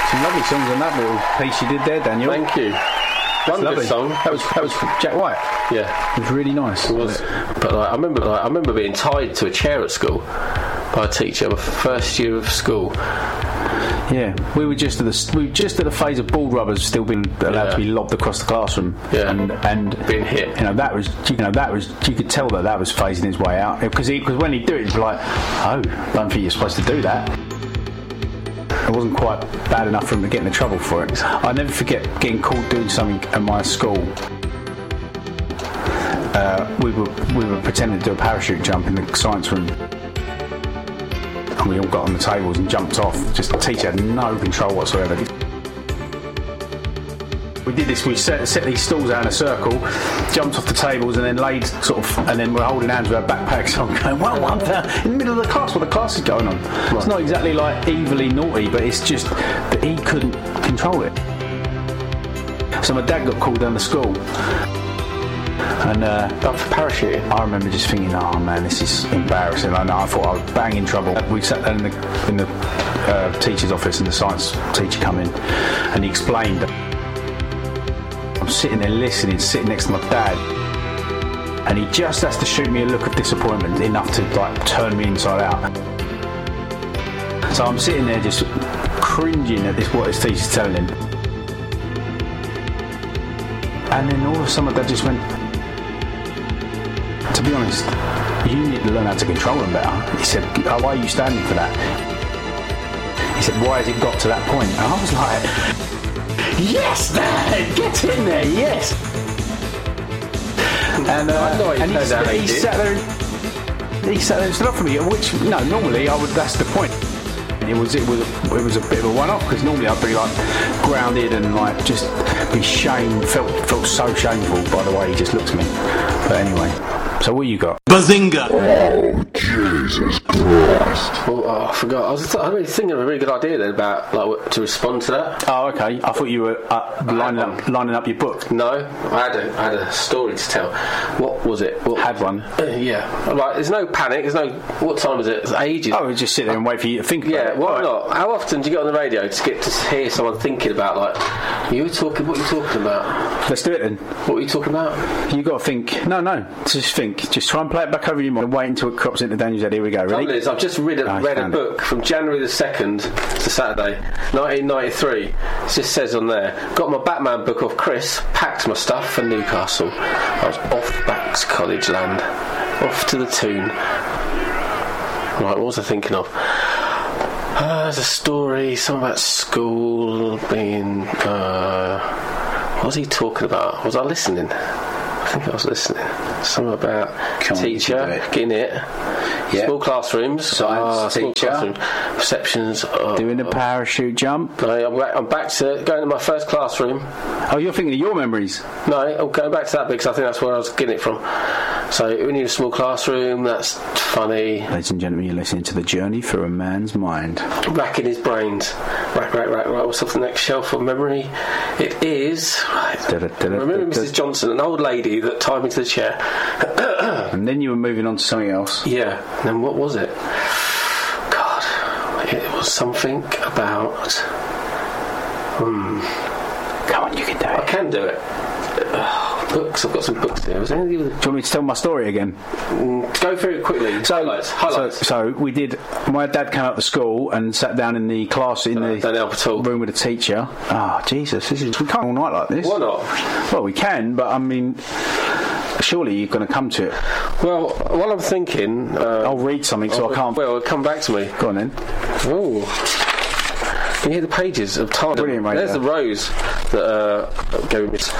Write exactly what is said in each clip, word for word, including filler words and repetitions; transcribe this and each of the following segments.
Some lovely songs on that little piece you did there, Daniel. Thank you. One lovely good song. That was that was Jack White. Yeah, it was really nice. It was. But like, I remember, like, I remember being tied to a chair at school by a teacher. My first year of school. Yeah, we were just at the we were just at the phase of ball rubbers still being allowed Yeah. to be lobbed across the classroom. Yeah. and and Being hit. You know that was you know that was you could tell that that was phasing his way out because he because when he'd do it, he'd be like, oh, don't think you're supposed to do that. It wasn't quite bad enough for him to get into trouble for it. I'll never forget getting caught doing something at my school. Uh, we were we were pretending to do a parachute jump in the science room. And we all got on the tables and jumped off. Just the teacher had no control whatsoever. We did this, we set, set these stools out in a circle, jumped off the tables and then laid sort of, and then we're holding hands with our backpacks on going, well, one in the middle of the class while the class is going on. Right. It's not exactly like evilly naughty, but it's just that he couldn't control it. So my dad got called down to school. And uh, for parachuting. I remember just thinking, oh man, this is embarrassing. I know, I thought I was bang in trouble. We sat in the, in the uh, teacher's office and the science teacher come in and he explained. I'm sitting there listening, sitting next to my dad, and he just has to shoot me a look of disappointment enough to like turn me inside out. So I'm sitting there just cringing at this what his teacher's telling him. And then all of a sudden my dad just went, to be honest, you need to learn how to control them better. He said, oh, why are you standing for that? He said, why has it got to that point? And I was like, yes, Dad, get in there, yes. And, uh, and he, he, sat there and, he sat there and stood up for me, which, no, normally I would, that's the point. It was it was it was a bit of a one-off because normally I'd be like grounded and like just be shamed, felt felt so shameful by the way he just looked at me. But anyway, so what you got? Bazinga! Oh, Jesus Christ! Well, oh, I forgot. I was, I was thinking of a really good idea then about like to respond to that. Oh, okay. I thought you were uh, lining up lining up your book. No, I had a I had a story to tell. What was it? What, had one. Uh, yeah. Like, there's no panic. There's no. What time was it? It's ages. Oh, we just sit there and wait for you to think about yeah, it. why Right. not? How often do you get on the radio to get to hear someone thinking about like you were talking? What are you talking about? Let's do it then. What were you talking about? You got to think. No, no. Just think. Just try and play it back over your mind. Wait until it crops into Daniel's head. Here we go. Ready? Trouble is, I've just read a, I read a found book it. from January the second to Saturday, nineteen ninety-three. It just says on there, got my Batman book off Chris, packed my stuff for Newcastle. I was off back to college land, off to the tune. Right, what was I thinking of? Uh, there's a story, something about school being. Uh, what was he talking about? Was I listening? I think I was listening. Something about Come on, teacher it. getting it. Yeah. Small classrooms. Science ah, small teacher. classroom. Receptions. Oh, Doing a parachute jump. No, I'm back, I'm back to going to my first classroom. Oh, you're thinking of your memories. No, I'm going back to that because I think that's where I was getting it from. So we need a small classroom. That's funny. Ladies and gentlemen, you're listening to The Journey Through a Man's Mind. Racking his brains. Rack, rack, rack, right. What's off the next shelf of memory? It is. Right. Da, da, da, da, Remember da, Missus Johnson, an old lady that tied me to the chair. And then you were moving on to something else. Yeah. And then what was it? God, it was something about. Hmm. Come on, you can do I it. can do it. Ugh, books. I've got some books here. Was there anything with... Do you want me to tell my story again? Mm, go through it quickly. So, highlights. Highlights. So, so we did. My dad came out to school and sat down in the class in Uh, the don't help at all. room with the teacher. Oh Jesus, this is we can't all night like this. Why not? Well, we can, but I mean, surely you're going to come to it. Well, while I'm thinking, uh, I'll read something so I can't. Well, come back to me. Go on then. Oh. Can you hear the pages of time? Brilliant, mate. There's the rose that uh, gave me.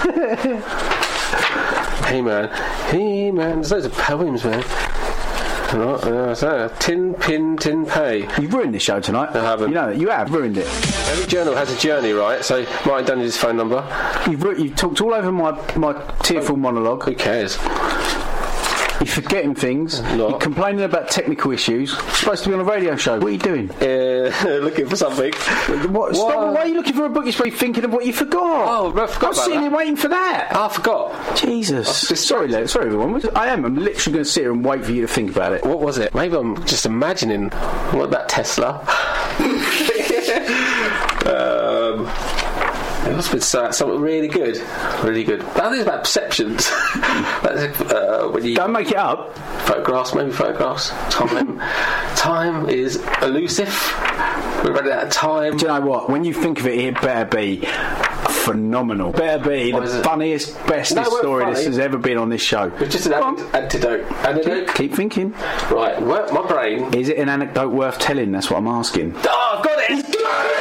Hey man, hey man. There's loads of poems, man. Right, uh, so, tin, pin, tin, pay. You've ruined this show tonight. I haven't. You know that you have ruined it. Every journal has a journey, right? So, write down his phone number. You've ru- you've talked all over my my tearful monologue. Who cares? You're forgetting things. Not. You're complaining about technical issues. You're supposed to be on a radio show. What are you doing? Uh, looking for something. What? Stop, why are you looking for a book? You're supposed to be thinking of what you forgot. Oh, I forgot I was about sitting that. here waiting for that. Oh, I forgot. Jesus. just- Sorry, Le- sorry, everyone. I am. I'm literally going to sit here and wait for you to think about it. What was it? Maybe I'm just imagining. What about Tesla? uh, It must have been so, something really good, really good. But I think it's about perceptions. That's, uh, when you Don't make it up. Photographs, maybe photographs. Time, time is elusive. We're running out of time. Do you know what? When you think of it, it better be phenomenal. Better be What the is it? funniest, bestest No, it weren't story funny. this has ever been on this show. It's just an Go on. ant- antidote. Antidote. Keep, keep thinking. Right, work my brain. Is it an anecdote worth telling? That's what I'm asking. Oh, I've got it!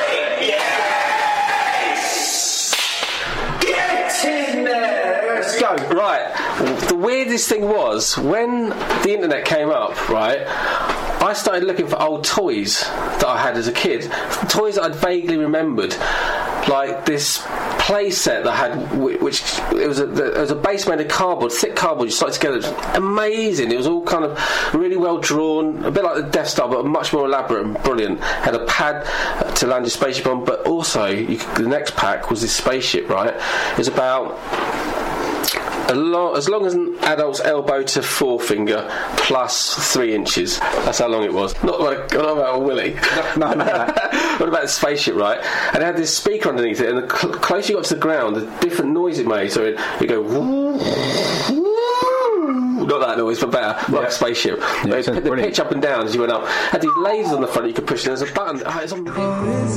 Let's go. Right, the weirdest thing was when the internet came up, right, I started looking for old toys that I had as a kid, toys that I'd vaguely remembered, like this play set that I had, wh- which it was a, it was a base made of cardboard, thick cardboard, you stuck together. It was amazing. It was all kind of really well drawn, a bit like the Death Star, but much more elaborate and brilliant. Had a pad to land your spaceship on, but also you could, the next pack was this spaceship, right? It was about A long, as long as an adult's elbow to forefinger plus three inches. That's how long it was. Not like not about a willy. No, no, no. What about the spaceship, right? And it had this speaker underneath it, and the cl- closer you got to the ground, the different noise it made. So it would go. Not that noise, but better. Like Yeah. a spaceship. Yeah, It sounds put the brilliant. pitch up and down as you went up. Had these lasers on the front you could push, and there's a button. Oh, it's on.